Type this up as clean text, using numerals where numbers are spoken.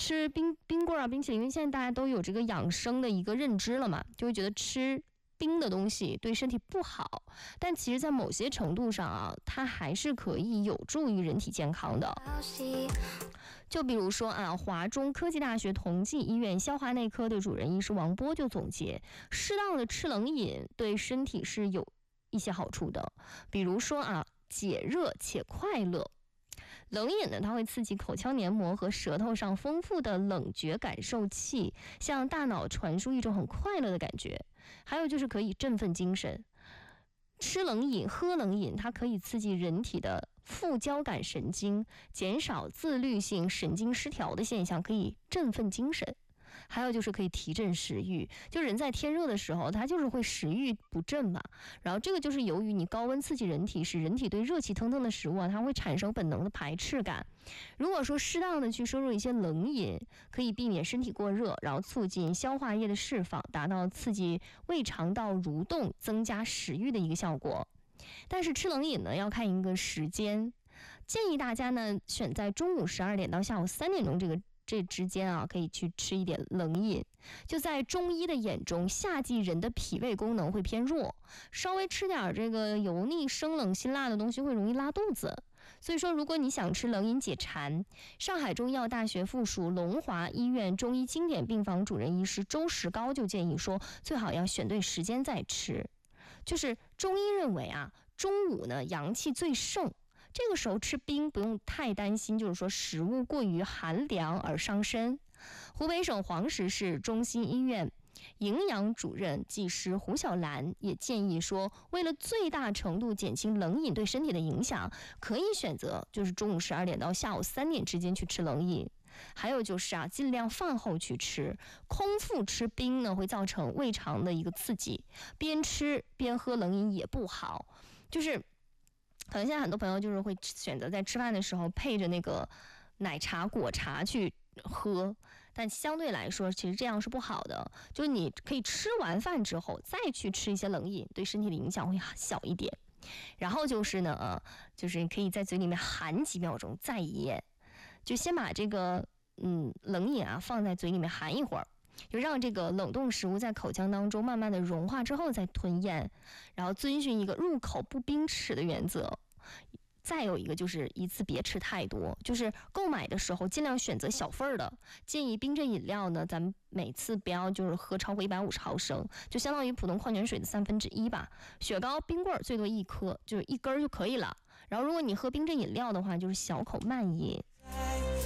吃冰棍啊、冰淇淋，因为现在大家都有这个养生的一个认知了嘛，就会觉得吃冰的东西对身体不好，但其实在某些程度上啊，它还是可以有助于人体健康的。就比如说啊，华中科技大学同济医院消化内科的主任医师王波就总结，适当的吃冷饮对身体是有一些好处的，比如说啊，解热且快乐。冷饮呢，它会刺激口腔黏膜和舌头上丰富的冷觉感受器，向大脑传输一种很快乐的感觉。还有就是可以振奋精神。吃冷饮、喝冷饮，它可以刺激人体的副交感神经，减少自律性神经失调的现象，可以振奋精神。还有就是可以提振食欲，就人在天热的时候，它就是会食欲不振嘛。然后这个就是由于你高温刺激人体，使人体对热气腾腾的食物啊，它会产生本能的排斥感。如果说适当的去摄入一些冷饮，可以避免身体过热，然后促进消化液的释放，达到刺激胃肠道蠕动、增加食欲的一个效果。但是吃冷饮呢，要看一个时间，建议大家呢选在中午12点到下午3点钟这之间啊，可以去吃一点冷饮。就在中医的眼中，夏季人的脾胃功能会偏弱，稍微吃点这个油腻、生冷、辛辣的东西会容易拉肚子。所以说，如果你想吃冷饮解馋，上海中医药大学附属龙华医院中医经典病房主任医师周石膏就建议说，最好要选对时间再吃。就是中医认为啊，中午呢阳气最盛，这个时候吃冰不用太担心，就是说食物过于寒凉而伤身。湖北省黄石市中心医院营养主任技师胡小兰也建议说，为了最大程度减轻冷饮对身体的影响，可以选择就是中午12点到下午3点之间去吃冷饮。还有就是啊，尽量饭后去吃，空腹吃冰呢会造成胃肠的一个刺激，边吃边喝冷饮也不好。就是可能现在很多朋友就是会选择在吃饭的时候配着那个奶茶、果茶去喝，但相对来说其实这样是不好的，就是你可以吃完饭之后再去吃一些冷饮，对身体的影响会小一点。然后就是呢就是你可以在嘴里面含几秒钟再咽，就先把这个冷饮啊放在嘴里面含一会儿，就让这个冷冻食物在口腔当中慢慢的融化之后再吞咽，然后遵循一个入口不冰齿的原则。再有一个就是一次别吃太多，就是购买的时候尽量选择小份的，建议冰镇饮料呢，咱们每次不要就是喝超过150毫升，就相当于普通矿泉水的1/3吧。雪糕、冰棍最多1颗，就是1根就可以了。然后如果你喝冰镇饮料的话，就是小口慢饮。